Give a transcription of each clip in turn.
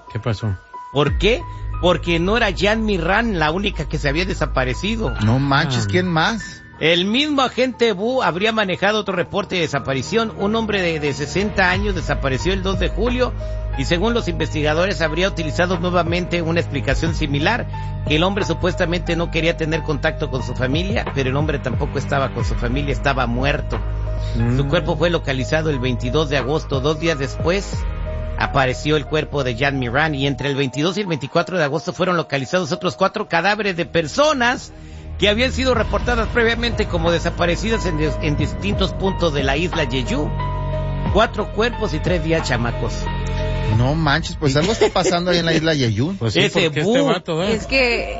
¿Qué pasó? ¿Por qué? Porque no era Jan Mirran la única que se había desaparecido. No manches, ¿quién más? El mismo agente Bu habría manejado otro reporte de desaparición. Un hombre de 60 años desapareció el 2 de julio y según los investigadores habría utilizado nuevamente una explicación similar, que el hombre supuestamente no quería tener contacto con su familia, pero el hombre tampoco estaba con su familia, estaba muerto. Su cuerpo fue localizado el 22 de agosto, 2 días después apareció el cuerpo de Jan Mirran y entre el 22 y el 24 de agosto fueron localizados otros 4 cadáveres de personas que habían sido reportadas previamente como desaparecidas en distintos puntos de la isla Jeju. 4 cuerpos y 3 días, chamacos. No manches, pues algo está pasando ahí en la isla Jeju. Pues sí, Ese porque Bu, este vato, Es que,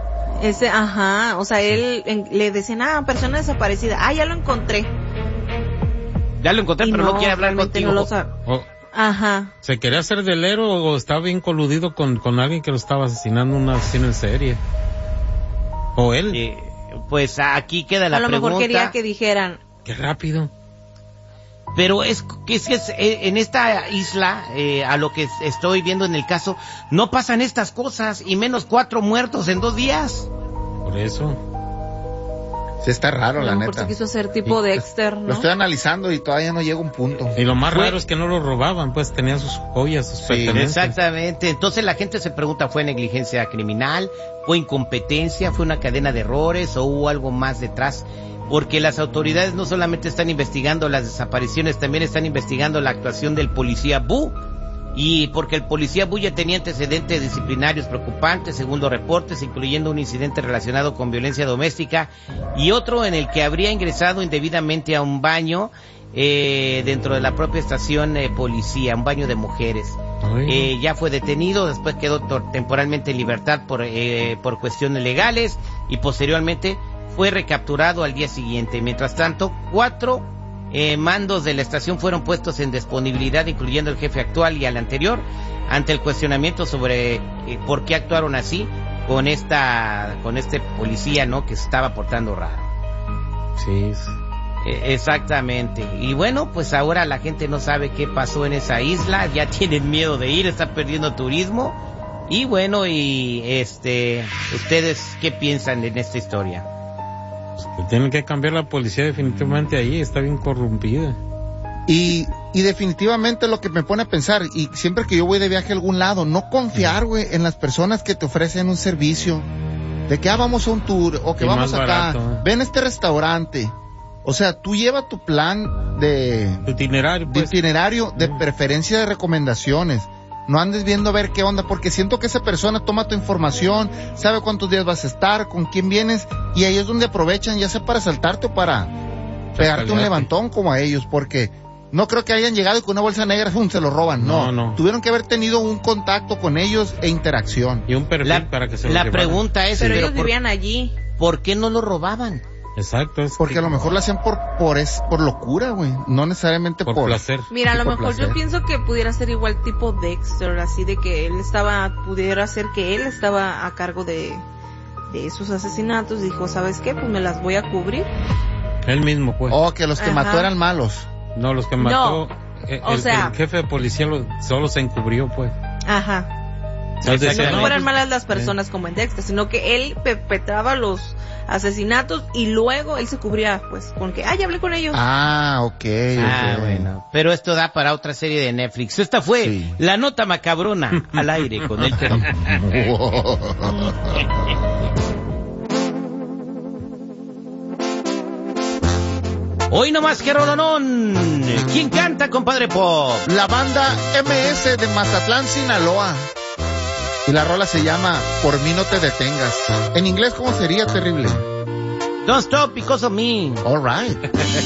o sea, él, le decían, persona desaparecida, ya lo encontré. ya lo encontré, Y pero no quiere hablar realmente contigo. no lo sabe. Ajá. ¿Se quería hacer del héroe o estaba bien coludido con alguien que lo estaba asesinando, un asesino en serie? ¿O él? Pues aquí queda la A lo pregunta. mejor quería que dijeran. Qué rápido. Pero es que en esta isla, a lo que estoy viendo en el caso, no pasan estas cosas, y menos 4 muertos en 2 días. Por eso. Sí está raro, A la lo mejor neta. se quiso hacer tipo Dexter, ¿no? Lo estoy analizando y todavía no llega a un punto. Y lo más raro es que no lo robaban, pues tenían sus joyas, sus pertenencias. Exactamente. Entonces la gente se pregunta, ¿fue negligencia criminal? ¿Fue incompetencia? ¿Fue una cadena de errores? ¿O hubo algo más detrás? Porque las autoridades no solamente están investigando las desapariciones, también están investigando la actuación del policía Bu. Y porque el policía Bu ya tenía antecedentes disciplinarios preocupantes, según los reportes, incluyendo un incidente relacionado con violencia doméstica y otro en el que habría ingresado indebidamente a un baño dentro de la propia estación policía, un baño de mujeres. Ya fue detenido, después quedó temporalmente en libertad por cuestiones legales y posteriormente fue recapturado al día siguiente. Mientras tanto, 4 mandos de la estación fueron puestos en disponibilidad, incluyendo el jefe actual y al anterior, ante el cuestionamiento sobre por qué actuaron así con este policía, ¿no?, que se estaba portando raro. Sí. Exactamente. Y bueno, pues ahora la gente no sabe qué pasó en esa isla, ya tienen miedo de ir, están perdiendo turismo. Y bueno, ¿ustedes qué piensan en esta historia? Tienen que cambiar la policía definitivamente ahí, está bien corrompida. Y definitivamente lo que me pone a pensar, y siempre que yo voy de viaje a algún lado, no confiar, güey, en las personas que te ofrecen un servicio, de que vamos a un tour, o que y vamos más acá, barato, ven a este restaurante. O sea, tú lleva tu plan de itinerario, pues. De preferencia de recomendaciones. No andes viendo a ver qué onda, porque siento que esa persona toma tu información, sabe cuántos días vas a estar, con quién vienes, y ahí es donde aprovechan, ya sea para saltarte o para pegarte un levantón como a ellos, porque no creo que hayan llegado y con una bolsa negra se lo roban, no. Tuvieron que haber tenido un contacto con ellos e interacción. Y un perfil para que se lo llevaran. La pregunta es, pero ellos vivían allí. ¿Por qué no lo robaban? Exacto. Porque a lo mejor lo hacían por locura, güey, no necesariamente por placer. Mira, a lo por mejor placer. yo pienso que pudiera ser igual tipo Dexter, así de que pudiera ser que él estaba a cargo de esos asesinatos y dijo, ¿sabes qué? Pues me las voy a cubrir. Él mismo, pues. Que los que mató eran malos. No, los que mató, el jefe de policía solo se encubrió, pues. Ajá. No que fueran malas las personas como en Dexter, sino que él perpetraba los asesinatos y luego él se cubría, pues, con que, ya hablé con ellos. Okay. Bueno. Pero esto da para otra serie de Netflix. Esta fue La Nota Macabrona al aire con el Terry. Hoy nomás que rolonón. ¿Quién canta, compadre Pop? La banda MS de Mazatlán, Sinaloa. Y la rola se llama Por mí no te detengas. En inglés, ¿cómo sería? Terrible. Don't stop because of me. All right.